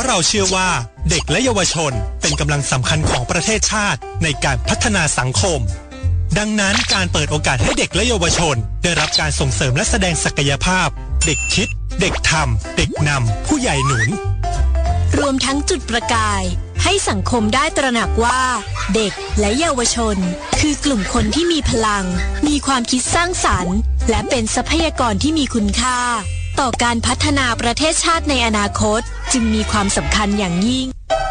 ะเราเชื่อว่าเด็กและเยาวชนเป็นกำลังสำคัญของประเทศชาติในการพัฒนาสังคมดังนั้นการเปิดโอกาสให้เด็กและเยาวชนได้รับการส่งเสริมและแสดงศักยภาพเด็กคิดเด็กทำเด็กนำผู้ใหญ่หนุนรวมทั้งจุดประกายให้สังคมได้ตระหนักว่าเด็กและเยาวชนคือกลุ่มคนที่มีพลังมีความคิดสร้างสรรค์และเป็นทรัพยากรที่มีคุณค่าต่อการพัฒนาประเทศชาติในอนาคตจึงมีความสำคัญอย่างยิ่ง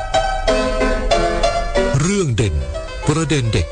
เรื่องเด่นประเด็นเด็ก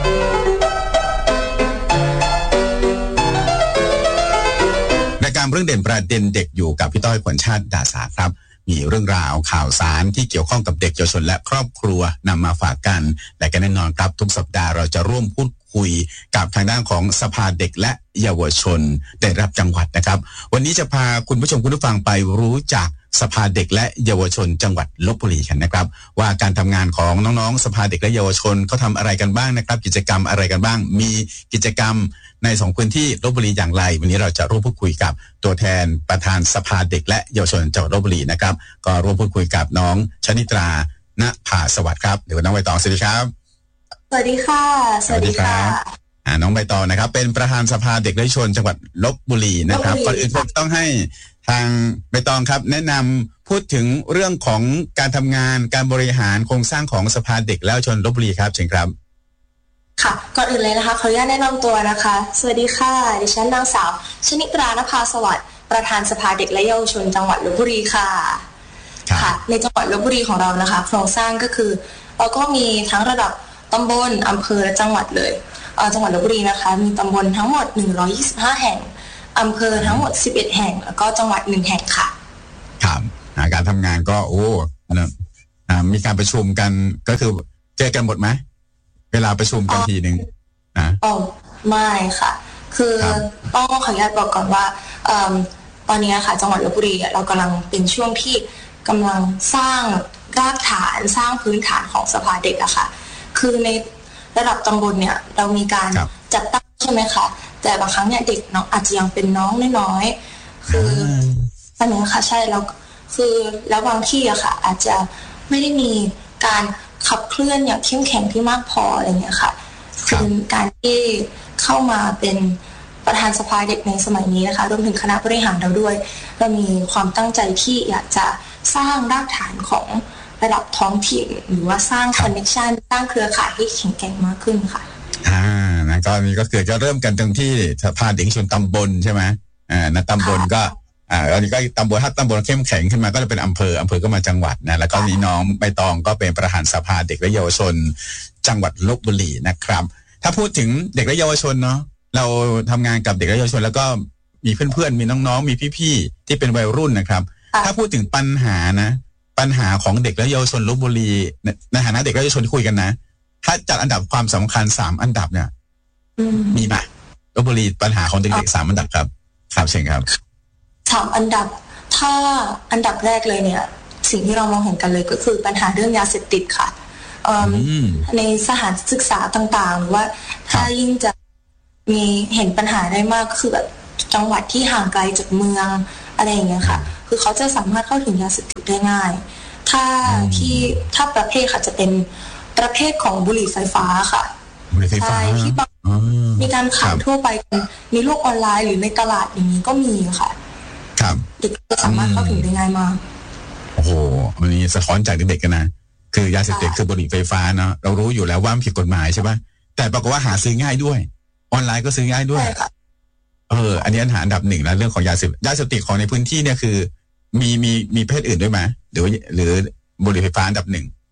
รายการเรื่องเด่นประเด็นเด็กอยู่กับพี่ต้อยขวัญชาติดาษาครับมีเรื่องราวข่าวสารที่เกี่ยวข้องกับเด็กเยาวชนและครอบครัวนำมาฝากกันและก็แน่นอนครับทุกสัปดาห์เราจะร่วมพูดคุยกับทางด้านของสภาเด็กและเยาวชนในระดับจังหวัดนะครับวันนี้จะพาคุณผู้ชมคุณผู้ฟังไปรู้จักสภาเด็กและเยาวชนจังหวัดลพบุรีกันนะครับว่าการทำงานของน้องๆสภาเด็กและเยาวชนเขาทำอะไรกันบ้างนะครับกิจกรรมอะไรกันบ้างมีกิจกรรมใน2พื้นที่ลพบุรีอย่างไรวันนี้เราจะร่วมพูดคุยกับตัวแทนประธานสภาเด็กและเยาวชนจังหวัดลพบุรีนะครับก็ร่วมพูดคุยกับน้องชนิตราณภาสวัสดิ์ครับหรือน้องใบตองสวัสดีครับสวัสดีค่ะสวัสดีค่ะน้องใบตองนะครับเป็นประธานสภาเด็กและเยาวชนจังหวัดลพบุรีนะครับก่อนอื่นผมต้องให้ทางใบตองครับแนะนำพูดถึงเรื่องของการทำงานการบริหารโครงสร้างของสภาเด็กและเยาวชนลพบุรีครับเชิญครับค่ะก่อนอื่นเลยนะคะขออนุญาตแนะนำตัวนะคะสวัสดีค่ะดิฉันนางสาวชนิตราณภาสวัสดิ์ประธานสภาเด็กและเยาวชนจังหวัดลพบุรีค่ะค่ะในจังหวัดลพบุรีของเรานะคะโครงสร้างก็คือเราก็มีทั้งระดับตำบลอำเภอและจังหวัดเลยจังหวัดลพบุรีนะคะมีตำบลทั้งหมด125แห่งอำเภอทั้งหมด11แห่งแล้วก็จังหวัด1แห่งค่ะครับการทำงานก็มีการประชุมกันก็คือเจอกันหมดไหมเวลาประชุมกันทีนึงไม่ค่ะคือต้องขออนุญาตบอกก่อนว่าตอนนี้ค่ะจังหวัดลพบุรีเรากำลังเป็นช่วงที่กำลังสร้างรากฐานสร้างพื้นฐานของสภาเด็กอะค่ะคือในระดับตำบลเนี่ยเรามีการจัดตั้งใช่ไหมคะแต่บางครั้งเนี่ยเด็กน้องอาจจะยังเป็นน้องน้อยๆคือตอนนี้ค่ะใช่แล้วคือแล้วบางที่อะค่ะอาจจะไม่ได้มีการขับเคลื่อนอย่างเข้มแข็งที่มากพออะไรเงี้ยค่ะคือการที่เข้ามาเป็นประธานสภาเด็กในสมัยนี้นะคะรวมถึงคณะบริหารเราด้วยเรามีความตั้งใจที่อยากจะสร้างรากฐานของระดับท้องถิ่นหรือว่าสร้างคอนเนคชันสร้างเครือข่ายให้แข็งแกร่งมากขึ้นค่ะนะก็นี่ก็คือจะเริ่มกันตรงที่สภาเด็กชนตำบลใช่ไหมนะตำบลก็อันนี้ก็ตำบลถ้าตำบลเข้มแข็งขึ้นมาก็จะเป็นอำเภอก็มาจังหวัดนะแล้วก็มีน้องใบตองก็เป็นประธานสภาเด็กและเยาวชนจังหวัดลพบุรีนะครับถ้าพูดถึงเด็กและเยาวชนเนาะเราทำงานกับเด็กและเยาวชนแล้วก็มีเพื่อนๆมีน้องๆมีพี่ๆที่เป็นวัยรุ่นนะครับถ้าพูดถึงปัญหาของเด็กและเยาวชนลพบุรีในฐานะเด็กและเยาวชนที่คุยกันนะถ้าจัดอันดับความสำคัญ3อันดับเนี่ยมีไหมลพบุรีปัญหาของเด็กๆ3อันดับครับครับเชิญครับ 3อันดับถ้าอันดับแรกเลยเนี่ยสิ่งที่เรามองเห็นกันเลยก็คือปัญหาเรื่องยาเสพติดค่ะในสถานศึกษาต่างๆหรือว่าถ้ายิ่งจะมีเห็นปัญหาได้มากก็คือแบบจังหวัดที่ห่างไกลจากเมืองอะไรอย่างเงี้ยค่ะคือเขาจะสามารถเข้าถึงยาเสพติดได้ง่ายถ้าประเภทค่ะจะเป็นประเภทของบุหรี่ไฟฟ้าค่ะใช่ที่มีการขายทั่วไปในโลกออนไลน์หรือในตลาดอย่างนี้ก็มีค่ะเด็กจะสามารถเข้าถึงได้ง่ายมากโอ้โหวันนี้สะท้อนจากเด็กๆกันนะคือยาเสพติดคือบุหรี่ไฟฟ้าเนาะเรารู้อยู่แล้วว่าผิดกฎหมายใช่ปะแต่ปรากฏว่าหาซื้อง่ายด้วยออนไลน์ก็ซื้อง่ายด้วยอันนี้อันดับ1นะเรื่องของยาเสพติดของในพื้นที่เนี่ยคือมีเพศอื่นด้วยไหมหรือบุหรี่ไฟฟ้าอันดับ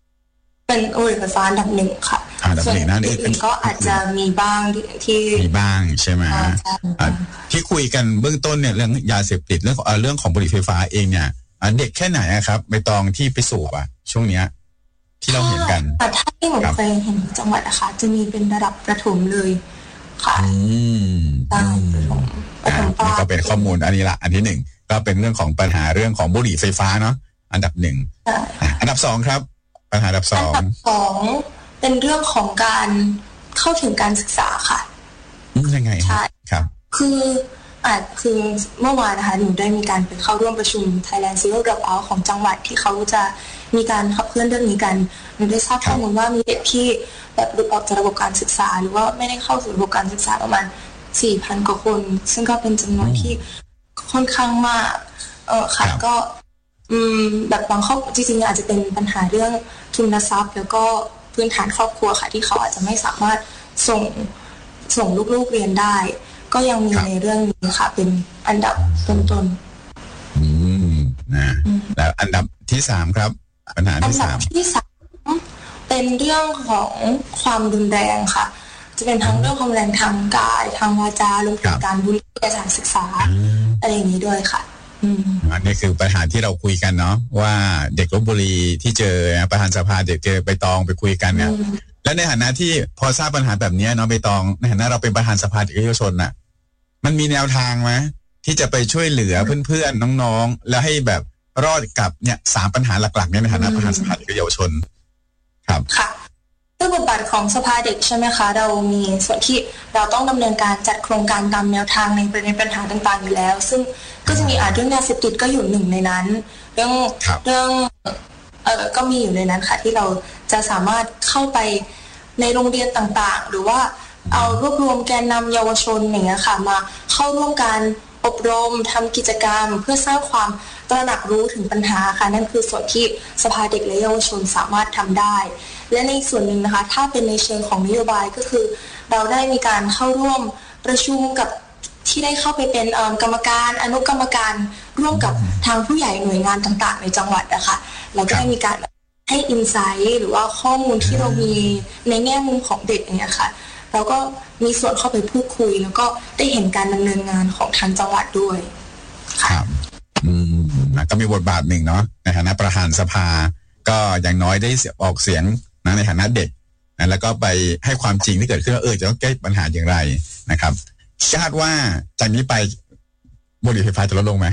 1 เป็นบุหรี่ไฟฟ้าอันดับ1ค่ะอันดับ1นะอื่นก็อาจจะมีบ้างที่มีบ้างใช่ไหมที่คุยกันเบื้องต้นเนี่ยเรื่องยาเสพติดเรื่องของบุหรี่ไฟฟ้าเองเนี่ยเด็กแค่ไหนครับใบตองที่ไปสูบช่วงเนี้ยที่เราเห็นกันแต่ถ้าที่หนูเคยเห็นจังหวัดนะคะจะมีเป็นระดับประถมเลยค่ะประถมนี่ก็เป็นข้อมูลอันนี้ละอันที่1ก็เป็นเรื่องของปัญหาเรื่องของบุหรี่ไฟฟ้าเนาะอันดับ1อันดับ2ครับปัญหาอันดับ 2เป็นเรื่องของการเข้าถึงการศึกษาค่ะยังไงใช่ครับคือคือเมื่อวานนะคะหนูได้มีการไปเข้าร่วมประชุม Thailand Zero Dropout ของจังหวัดที่เขาจะมีการขับเคลื่อนเรื่องนี้กันหนูได้ทราบข้อมูลว่ามีเด็กที่แบบหลุดออกจากระบบการศึกษาหรือว่าไม่ได้เข้าสู่ระบบการศึกษาประมาณ 4,000 กว่าคนซึ่งก็เป็นจำนวนที่ค่อนข้างมากค่ะก็แบบบางครอบจริงๆอาจจะเป็นปัญหาเรื่องทุนทรัพย์แล้วก็พื้นฐานครอบครัวค่ะที่เขาอาจจะไม่สามารถส่งลูกๆเรียนได้ก็ยังมีในเรื่องนี้ค่ะเป็นอันดับต้นๆนะแล้วอันดับที่3ครับปัญหาที่3อันดับที่3เป็นเรื่องของความรุนแรงค่ะจะเป็นทั้งเรื่องความรุนแรงทางกายทางวาจารวมถึงการบูลลี่ในสถานศึกษาอะไรอย่างนี้ด้วยค่ะอันนี้คือปัญหาที่เราคุยกันเนาะว่าเด็กลพบุรีที่เจอประธานสภาเด็กเจอใบตองไปคุยกันเนี่ยและในฐานะที่พอทราบปัญหาแบบนี้เนาะใบตองในฐานะเราเป็นประธานสภาเด็กเยาวชนน่ะมันมีแนวทางไหมที่จะไปช่วยเหลือเพื่อนๆน้องๆแล้วให้แบบรอดกับเนี่ย3ปัญหาหลักๆเนี่ยในฐานะประธานสภาเด็กเยาวชนครับค่ะด้วยบทบาทของสภาเด็กใช่ไหมคะเรามีส่วนที่เราต้องดำเนินการจัดโครงการตามแนวทางในประเด็นปัญหาต่างๆอยู่แล้วซึ่งก็จะมีเรื่องยาเสพติดก็อยู่หนึ่งในนั้นเรื่องก็มีอยู่ในนั้นค่ะที่เราจะสามารถเข้าไปในโรงเรียนต่างๆหรือว่าเอารวบรวมแกนนำเยาวชนอย่างเงี้ยค่ะมาเข้าร่วมการอบรมทำกิจกรรมเพื่อสร้างความตระหนักรู้ถึงปัญหาค่ะนั่นคือส่วนที่สภาเด็กและเยาวชนสามารถทำได้และในส่วนหนึ่งนะคะถ้าเป็นในเชิงของนโยบายก็คือเราได้มีการเข้าร่วมประชุมกับที่ได้เข้าไปเป็นกรรมการอนุกรรมการร่วมกับทางผู้ใหญ่หน่วยงานต่างๆในจังหวัดนะคะเราก็ได้มีการให้อินไซต์หรือว่าข้อมูลที่เรามีในแง่มุมของเด็กอย่างเงี้ยค่ะเราก็มีส่วนเข้าไปพูดคุยแล้วก็ได้เห็นการดำเนินงานของทางจังหวัดด้วยครับก็มีบทบาทหนึ่งเนาะในฐานะประธานสภาก็อย่างน้อยได้ออกเสียงนะในฐานะเด็กนะแล้วก็ไปให้ความจริงที่เกิดขึ้นว่าจะต้องแก้ปัญหาอย่างไรนะครับคาดว่าจากนี้ไปบุหรี่ไฟฟ้าจะลดลงไหม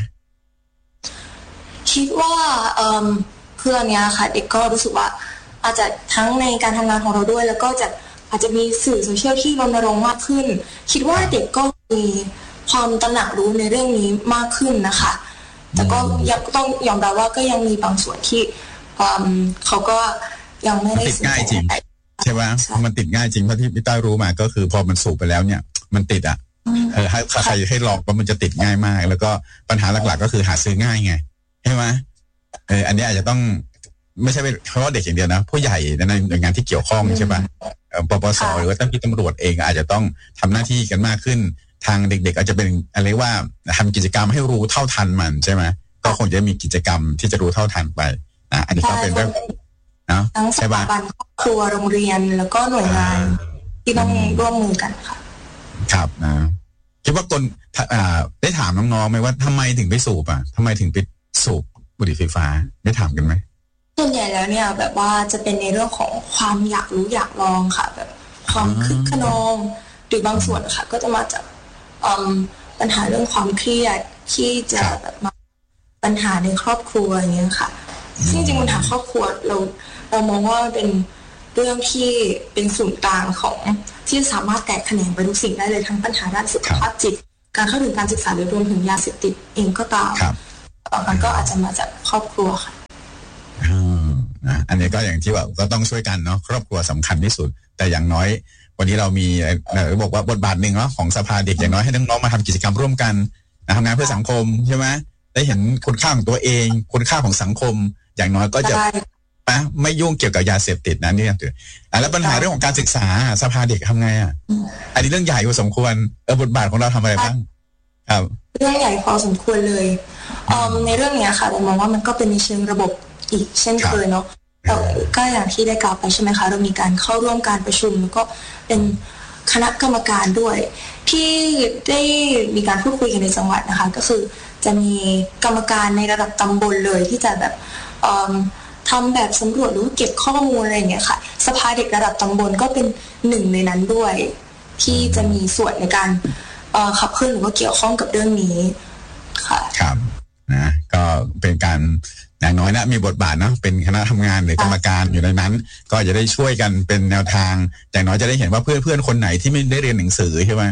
คิดว่าเพื่อนเนี้ยค่ะเด็กก็รู้สึกว่าอาจจะทั้งในการทำงานของเราด้วยแล้วก็อาจจะมีสื่อโซเชียลที่รณรงค์มากขึ้นคิดว่าเด็กก็มีความตระหนักรู้ในเรื่องนี้มากขึ้นนะคะแต่ก็ยังต้องยอมรับว่าก็ยังมีบางส่วนที่เขาก็ยังไม่ได้ติดง่ายจริงใช่ไหมมันติดง่ายจริงเพราะที่พี่ต้ารู้มาก็คือพอมันสูบไปแล้วเนี่ยมันติดให้ใครให้ลองว่ามันจะติดง่ายมากแล้วก็ปัญหาหลักๆก็คือหาซื้อง่ายไงใช่ไหมอันนี้อาจจะต้องไม่ใช่เพราะเด็กอย่างเดียวนะผู้ใหญ่ในหน่วยงานที่เกี่ยวข้องใช่ป่ะปปสหรือว่าตั้งที่ตำรวจเองอาจจะต้องทำหน้าที่กันมากขึ้นทางเด็กๆอาจจะเป็นอะไรว่าทำกิจกรรมให้รู้เท่าทันมันใช่ไหมก็คงจะมีกิจกรรมที่จะรู้เท่าทันไปอันนี้ก็เป็นเรื่องนะทั้งสถาบันครอบครัวโรงเรียนแล้วก็หน่วยงานที่ต้องร่วมมือกันค่ะครับคิดว่าคนได้ถามน้องๆไหมว่าทำไมถึงไปสูบทำไมถึงไปสูบบุหรี่ไฟฟ้าได้ถามกันไหมส่วนใหญ่แล้วเนี่ยแบบว่าจะเป็นในเรื่องของความอยากรู้อยากลองค่ะแบบความคึกขนองหรือบางส่วนค่ะก็จะมาจากปัญหาเรื่องความเครียดที่จะแบบมาปัญหาในครอบครัวอย่างเงี้ยค่ะซึ่งจริงปัญหาครอบครัวเรามองว่าเป็นเรื่องที่เป็นศูนย์กลางของที่สามารถแตกแขนงไปทุกสิ่งได้เลยทั้งปัญหาด้านสุขภาพจิตการเข้าถึงการศึกษาหรือรวมถึงยาเสพติดเองก็ตามมันก็อาจจะมาจากครอบครัวค่ะอันนี้ก็อย่างที่ว่าก็ต้องช่วยกันเนาะครอบครัวสำคัญที่สุดแต่อย่างน้อยวันนี้เรามีบอกว่าบทบาทหนึ่งเนาะของสภาเด็กอย่างน้อยให้น้องๆมาทำกิจกรรมร่วมกันทำงานเพื่อสังคมใช่ไหมได้เห็นคุณค่าของตัวเองคุณค่าของสังคมอย่างน้อยก็จะไม่ยุ่งเกี่ยวกับยาเสพติดนะนี่ถือแล้วปัญหาเรื่องของการศึกษาสภาเด็กทำไงอันนี้เรื่องใหญ่พอสมควรบทบาทของเราทำอะไรบ้างครับเรื่องใหญ่พอสมควรเลยในเรื่องนี้ค่ะเรามองว่ามันก็เป็นในเชิงระบบอีกเช่นเคยเนาะก็อย่างที่ได้กล่าวไปใช่ไหมคะเรามีการเข้าร่วมการประชุมแล้วก็เป็นคณะกรรมการด้วยที่ได้มีการพูดคุยกันในจังหวัดนะคะก็คือจะมีกรรมการในระดับตำบลเลยที่จะแบบทำแบบสำรวจหรือเก็บข้อมูลอะไรอย่างเงี้ยค่ะสภาเด็กระดับตำบลก็เป็นหนึ่งในนั้นด้วยที่จะมีส่วนในการขับเคลื่อนหรือว่าเกี่ยวข้องกับเรื่องนี้ค่ะครับนะก็เป็นการอย่างน้อยนะมีบทบาทเนาะเป็นคณะทำงานหรือกรรมการอยู่ในนั้นก็จะได้ช่วยกันเป็นแนวทางอย่างน้อยจะได้เห็นว่าเพื่อนคนไหนที่ไม่ได้เรียนหนังสือใช่ไหม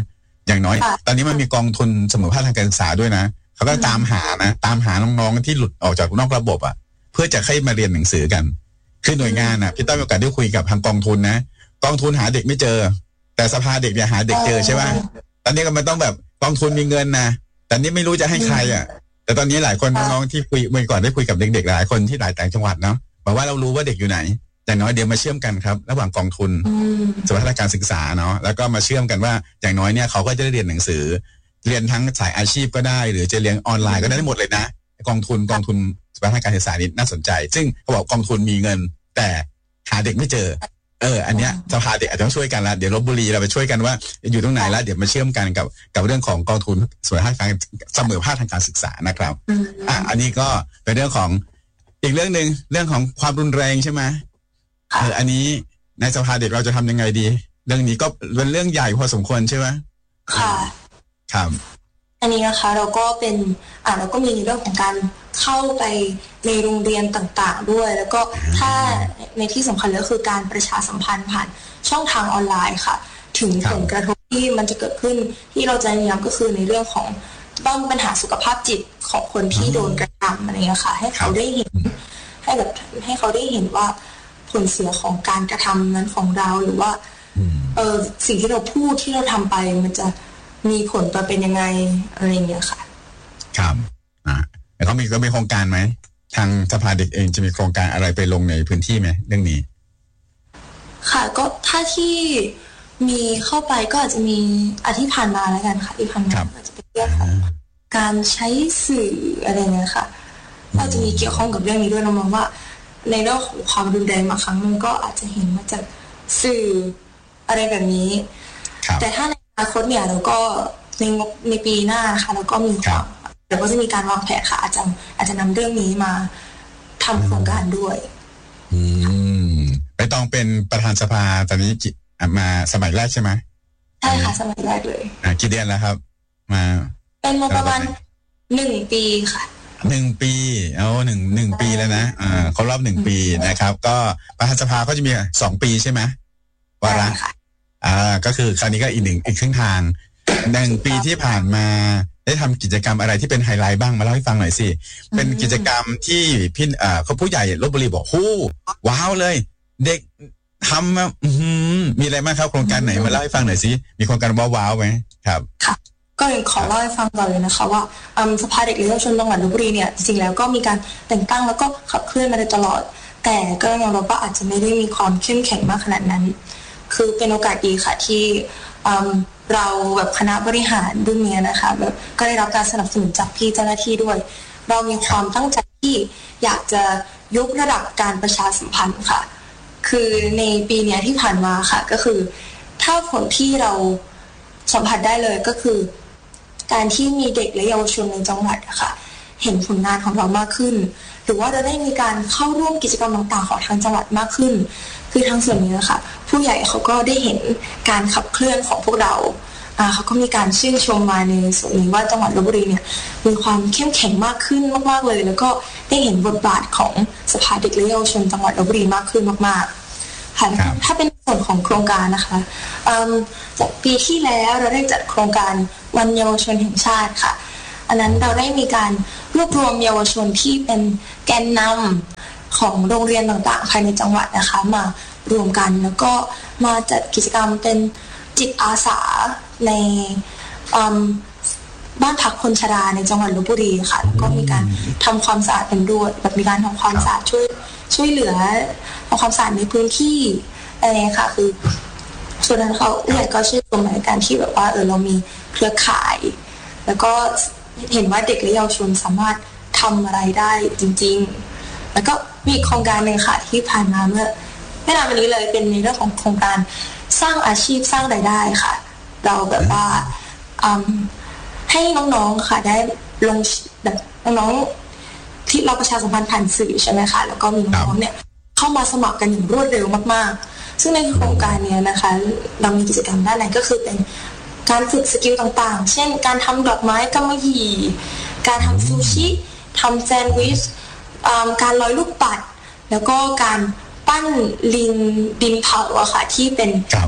อย่างน้อยตอนนี้มันมีกองทุนเสมอภาคทางการศึกษาด้วยนะเขาก็ตามหาน้องๆที่หลุดออกจากนอกระบบอ่ะเพื่อจะให้มาเรียนหนังสือกันคือหน่วยงานอ่ะพี่ต้อยมีโอกาสได้คุยกับทางกองทุนนะกองทุนหาเด็กไม่เจอแต่สภาเด็กเนี่ยหาเด็กเจอใช่ไหมตอนนี้ก็มันต้องแบบกองทุนมีเงินนะแต่นี่ไม่รู้จะให้ใครอ่ะแต่ตอนนี้หลายคนน้องๆที่คุยเมื่อก่อนได้คุยกับเด็กๆหลายคนที่หลายต่างจังหวัดเนาะบอกว่าเรารู้ว่าเด็กอยู่ไหนอย่างน้อยเดี๋ยวมาเชื่อมกันครับระหว่างกองทุนสภาการศึกษาเนาะแล้วก็มาเชื่อมกันว่าอย่างน้อยเนี่ยเขาก็จะได้เรียนหนังสือเรียนทั้งสายอาชีพก็ได้หรือจะเรียนออนไลน์ก็ได้หมดเลยนะกองทุนสภาการศึกษานี่น่าสนใจซึ่งเขาบอกกองทุนมีเงินแต่หาเด็กไม่เจออันเนี้ยสภาเด็กอาจจะต้องช่วยกันละเดี๋ยวลพบุรีเราไปช่วยกันว่าอยู่ตรงไหนแล้วเดี๋ยวมาเชื่อมกันกับเรื่องของกองทุนเสมอภาคทางการศึกษานะครับอันนี้ก็เป็นเรื่องของอีกเรื่องนึงเรื่องของความรุนแรงใช่ไหมอันนี้ในสภาเด็กเราจะทำยังไงดีเรื่องนี้ก็เป็นเรื่องใหญ่พอสมควรใช่ไหมค่ะครับอันนี้นะคะเราก็เป็นเราก็มีในเรื่องของการเข้าไปในโรงเรียนต่างๆด้วยแล้วก็ถ้าในที่สำคัญแล้วคือการประชาสัมพันธ์ผ่านช่องทางออนไลน์ค่ะถึงผลกระทบที่มันจะเกิดขึ้นที่เราจะย้ำก็คือในเรื่องของต้องปัญหาสุขภาพจิตของคนที่โดนกระทำอะไรเงี้ยค่ะให้เขาได้เห็นให้เขาได้เห็นว่าผลเสียของการกระทำนั้นของเราหรือว่าสิ่งที่เราพูดที่เราทำไปมันจะมีผลต่อเป็นยังไงอะไรอย่างเงี้ยค่ะครับแล้วก็มีโครงการไหมทางสภาเด็กเองจะมีโครงการอะไรไปลงในพื้นที่ไหมเรื่องนี้ค่ะก็ถ้าที่มีเข้าไปก็อาจจะมีที่ผ่านมาแล้วกันค่ะที่ผ่านมาอาจจะเป็นเรื่องของการใช้สื่ออะไรเงี้ยค่ะก็จะมีเกี่ยวข้องกับเรื่องนี้ด้วยเรามองว่าในเรื่องของความรุนแรงมาครั้งนึงก็อาจจะเห็นมาจากสื่ออะไรแบบนี้แต่ถ้าในอนาคตเนี่ยเราก็ในปีหน้าค่ะเราก็มีเดี๋ยวก็จะมีการวางแผนค่ะอาจจะนำเรื่องนี้มาทำโครงการด้วยไปต้องเป็นประธานสภาตอนนี้มาสมัยแรกใช่ไหมใช่ค่ะสมัยแรกเลยกี่เดือนแล้วครับเป็นมาประมาณ1 ปีค่ะ 1 ปีหนึ่งปีแล้วนะเขารอบ1 ปีนะครับก็ประธานสภาก็จะมี2 ปีใช่ไหมวาระก็คือคราวนี้ก็อีกครึ่งทาง1 ปีที่ผ่านมาได้ทำกิจกรรมอะไรที่เป็นไฮไลท์บ้างมาเล่าให้ฟังหน่อยสิเป็นกิจกรรมที่พี่เขาผู้ใหญ่ลพบุรีบอกว้าวเลยเด็กทำมีอะไรบ้างครับโครงการไหนมาเล่าให้ฟังหน่อยสิมีโครงการว้าวไหมครับค่ะก็ขอเล่าให้ฟังก่อนเลยนะคะว่าสภาเด็กและเยาวชนจังหวัดลพบุรีเนี่ยจริงๆแล้วก็มีการแต่งตั้งแล้วก็ขับเคลื่อนมาโดยตลอดแต่ก็ยังเราก็อาจจะไม่ได้มีความเข้มแข็งมากขนาดนั้นคือเป็นโอกาสดีค่ะที่เราแบบคณะบริหารรุ่นนี้นะคะแบบก็ได้รับการสนับสนุนจากพี่เจ้าหน้าที่ด้วยเรามีความตั้งใจที่อยากจะยกระดับการประชาสัมพันธ์ค่ะคือในปีนี้ที่ผ่านมาค่ะก็คือถ้าผลที่เราสัมผัสได้เลยก็คือการที่มีเด็กและเยาวชนในจังหวัดค่ะเห็นผลงานของเรามากขึ้นหรือว่าเราได้มีการเข้าร่วมกิจกรรมต่างๆของทางจังหวัดมากขึ้นคือทางส่วนนี้นะคะผู้ใหญ่เขาก็ได้เห็นการขับเคลื่อนของพวกเราเขาก็มีการชื่นชมมาในส่วนนี้ว่าจังหวัดลพบุรีเนี่ยมีความเข้มแข็งมากขึ้นมากๆเลยแล้วก็ได้เห็นบทบาทของสภาเด็กและเยาวชนจังหวัดลพบุรีมากขึ้นมากๆค่ะถ้าเป็นส่วนของโครงการนะคะจากปีที่แล้วเราได้จัดโครงการวันเยาวชนแห่งชาติค่ะอันนั้นเราได้มีการรวบรวมเยาวชนที่เป็นแกนนำของโรงเรียนต่างๆภายในจังหวัดนะคะมารวมกันแล้วก็มาจัดกิจกรรมเป็นจิตอาสาในบ้านพักคนชราในจังหวัดลพบุรีค่ะแล้วก็มีการทำความสะอาดกันด้วยแบบมีการทำความสะอาดช่วยเหลือทำความสะอาดในพื้นที่อะไรค่ะคือส่วนนั้นเขาผู้ใหญ่ก็ชื่นชมในการที่แบบว่าเรามีเครือข่ายแล้วก็เห็นว่าเด็กและเยาวชนสามารถทำอะไรได้จริงๆแล้วก็มีโครงการหนึ่งค่ะที่ผ่านมาเมื่อไม่นานมานี้เลยเป็นในเรื่องของโครงการสร้างอาชีพสร้างรายได้ค่ะเราแบบว่าให้น้องๆค่ะได้ลงแบบน้องๆที่เราประชาสัมพันธ์ผ่านสื่อใช่ไหมคะแล้วก็มีน้องๆเนี่ยเข้ามาสมัครกันอย่างรวดเร็วมากๆซึ่งในโครงการนี้นะคะเรามีกิจกรรมด้านไหนก็คือเป็นการฝึกสกิลต่างๆเช่นการทำดอกไม้กำมะหยี่การทำซูชิทำแซนด์วิชการลอยลูกปัดแล้วก็การปั้นดินเผาอะค่ะที่เป็นการ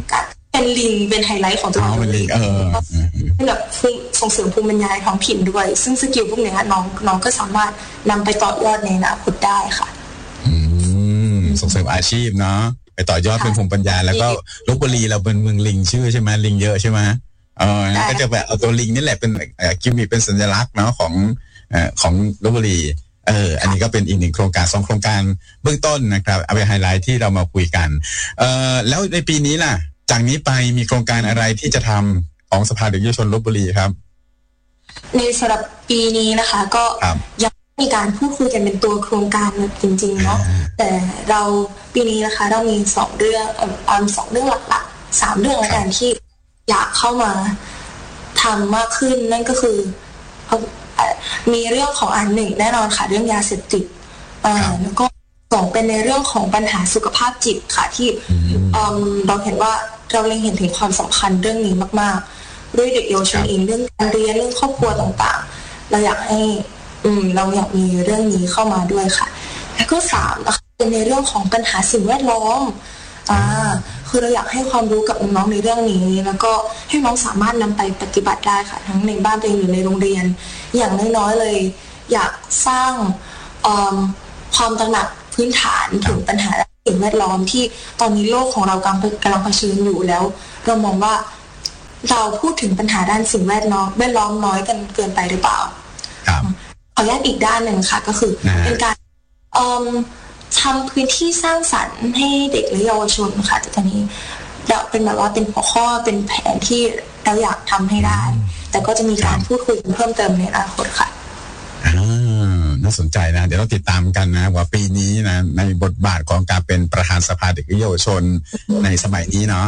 เป็นลิงเป็นไฮไลท์ของจังหวัดเป็นลิงเป็นแบบส่งเสริมภูมิปัญญาท้องถิ่นด้วยซึ่งสกิลพวกนี้น้องก็สามารถนำไปต่อยอดในอนาคตได้ค่ะส่งเสริมอาชีพเนาะไปต่อยอดเป็นภูมิปัญญาแล้วก็ลพบุรีเราเป็นเมืองลิงชื่อใช่ไหมลิงเยอะใช่ไหมก็จะแบบเอาตัวลิงนี่แหละเป็นกิมมิคเป็นสัญลักษณ์เนาะของลพบุรีอันนี้ก็เป็นอีกหนึ่งโครงการ2โครงการเบื้องต้นนะครับเอาไปไฮไลท์ที่เรามาคุยกันแล้วในปีนี้ล่ะจากนี้ไปมีโครงการอะไรที่จะทำของสภาเด็กเยาวชนลพบุรีครับในสำหรับปีนี้นะคะก็ยังมีการพูดคุยกันเป็นตัวโครงการจริงๆเนาะแต่เราปีนี้นะคะเรามี2เรื่อง2เรื่องหลักๆ3เรื่องแล้วกันที่อยากเข้ามาทำมากขึ้นนั่นก็คือมีเรื่องของหนึ่งแน่นอนค่ะเรื่องยาเสพติดแล้วก็2เป็นในเรื่องของปัญหาสุขภาพจิตค่ะที่เราเห็นว่าเราเล็งเห็นถึงความสำคัญเรื่องนี้มากๆด้วยเด็กเยาวชนเองเรื่องการเรียนเรื่องครอบครัวต่างๆเราอยากให้เราอยากมีเรื่องนี้เข้ามาด้วยค่ะแล้วก็3นะคะเป็นในเรื่องของปัญหาสิ่งแวดล้อมคือเราอยากให้ความรู้กับน้องในเรื่องนี้แล้วก็ให้น้องสามารถนำไปปฏิบัติได้ค่ะทั้งในบ้านตัวเองหรือในโรงเรียนอย่างน้อยๆเลยอยากสร้างความตระหนักพื้นฐานถึงปัญหาสิ่งแวดล้อมที่ตอนนี้โลกของเรากำลังเผชิญอยู่แล้วเรามองว่าเราพูดถึงปัญหาด้านสิ่งแวดล้อมน้อยกันเกินไปหรือเปล่าขอแยกอีกด้านหนึ่งค่ะก็คือเป็นการทำพื้นที่สร้างสรรค์ให้เด็กและเยาวชนค่ะแต่ตอนนี้เราเป็นแบบว่าเป็นหัวข้อเป็นแผนที่เราอยากทำให้ได้แต่ก็จะมีการพูดคุยเพิ่มเติมในอนาคตค่ะน่าสนใจนะเดี๋ยวเราติดตามกันนะว่าปีนี้นะในบทบาทของการเป็นประธานสภาเด็กและเยาวชนในสมัยนี้เนาะ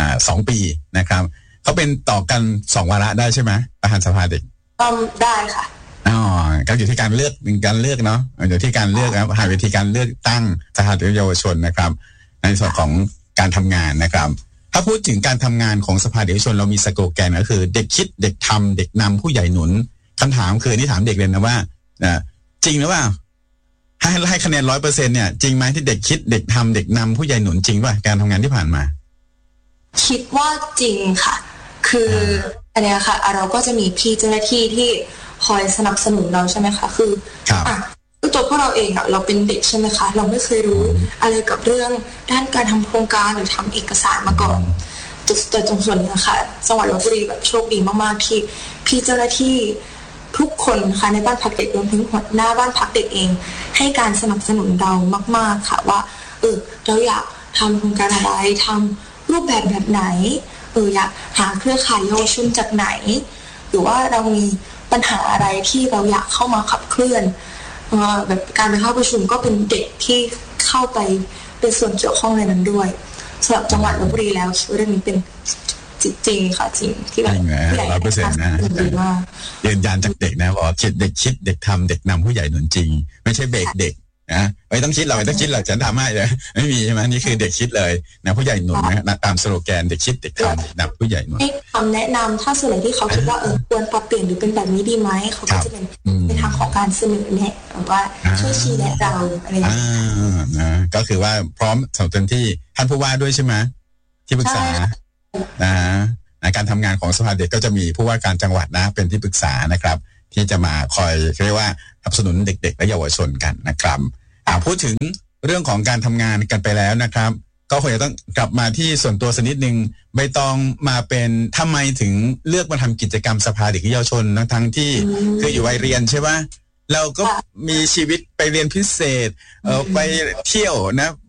2 ปีนะครับเขาเป็นต่อกัน2 วาระได้ใช่ไหมประธานสภาเด็กได้ค่ะก็อยู่ที่การเลือกเนาะอยู่ที่การเลือกนะหาวิธีการเลือกตั้งสภาเด็กและเยาวชนนะครับในส่วนของการทำงานนะครับถ้าพูดถึงการทำงานของสภาเด็กเยาวชนเรามีสโลแกนก็คือเด็กคิดเด็กทำเด็กนำผู้ใหญ่หนุนคำถามคือนี่ถามเด็กเลยนะว่าจริงหรือเปล่าให้คะแนน 100% เนี่ยจริงไหมที่เด็กคิดเด็กทำเด็กนำผู้ใหญ่หนุนจริงป่ะการทำงานที่ผ่านมาคิดว่าจริงค่ะคืออันนี้ค่ะเราก็จะมีพี่เจ้าหน้าที่ที่คอยสนับสนุนเราใช่ไหมคะคือตัวพวกเราเองเราเป็นเด็กใช่ไหมคะเราไม่เคยรู้อะไรกับเรื่องด้านการทำโครงการหรือทำเอกสารมาก่อนแต่ตรงส่วนนี้ค่ะจังหวัดลพบุรีแบบโชคดีมากๆที่พี่เจ้าหน้าที่ทุกคนค่ะในบ้านพักเด็กรวมถึงหัวหน้าบ้านพักเด็กเองให้การสนับสนุนเรามากๆค่ะว่าเราอยากทำโครงการอะไรทำรูปแบบไหนอยากหาเครือข่ายเยาวชนจากไหนหรือว่าเรามีปัญหาอะไรที่เราอยากเข้ามาขับเคลื่อนแบบการไปเข้าประชุมก็เป็นเด็กที่เข้าไปเป็นส่วนเกี่ยวข้องในนั้นด้วยสำหรับจังหวัดลพบุรีแล้วเรื่องนี้เป็นจริงค่ะจริงที่แบบ 100%นะยืนยันจากเด็กนะบอกเด็กคิดเด็กทำเด็กนำผู้ใหญ่หนุนจริงไม่ใช่เบรกเด็กนะไม่ต้องคิดเราไม่ต้องคิดเราฉันทำให้เลยไม่มีใช่ไหมนี่คือเด็กคิดเลยนะผู้ใหญ่หนุนนะตามสโลแกนเด็กคิดเด็กทำนำผู้ใหญ่หนุนให้คำแนะนำถ้าส่วนไหนที่เขาคิดว่าควรปรับเปลี่ยนหรือเป็นแบบนี้ดีไหมเขาก็จะเป็นในทางของการเสนอแนะหรือว่าช่วยชี้แนะเราอะไรอย่างนี้นะก็คือว่าพร้อมสำหรับเต็มที่ท่านผู้ว่าด้วยใช่ไหมที่ปรึกษาการทำงานของสภาเด็กก็จะมีผู้ว่าการจังหวัดนะเป็นที่ปรึกษานะครับที่จะมาคอยเรียกว่าสนับสนุนเด็กๆและเยาวชนกันนะครับพูดถึงเรื่องของการทำงานกันไปแล้วนะครับก็คงจะต้องกลับมาที่ส่วนตัวสักนิดนึงใบตองมาเป็นทำไมถึงเลือกมาทำกิจกรรมสภาเด็กและเยาวชนทั้งที่คืออยู่วัยเรียนใช่ไหมเราก็มีชีวิตไปเรียนพิเศษไปเที่ยวนะ